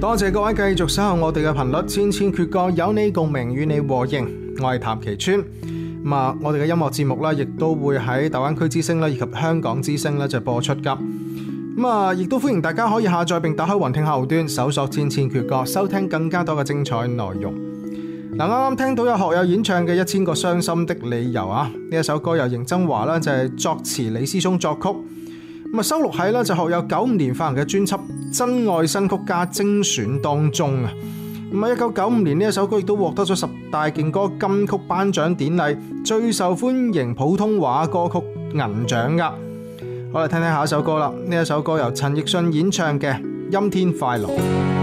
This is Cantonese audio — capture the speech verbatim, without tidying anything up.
多謝各位繼續守候我哋嘅頻率，千千闕歌有你共鳴，與你和應。我係譚其川。咁啊，我哋嘅音樂節目咧，亦都會喺大灣區之聲咧，以及香港之聲咧就播出噶。咁啊，亦都歡迎大家可以下載並打開雲聽客戶端，搜索千千闕歌，收聽更加多嘅精彩內容。嗱，啱啱聽到有學友演唱嘅《一千個傷心的理由》啊，呢一首歌由邢振華啦就係作詞，李思聰作曲。咁啊，收錄喺咧就學友九五年發行嘅專輯《真愛新曲家精選》當中啊。咁啊，一九九五年呢一首歌亦都獲得咗十大勁歌金曲頒獎典禮最受歡迎普通話歌曲銀獎噶。我哋聽聽下一首歌啦，呢一首歌由陳奕迅演唱嘅《陰天快樂》。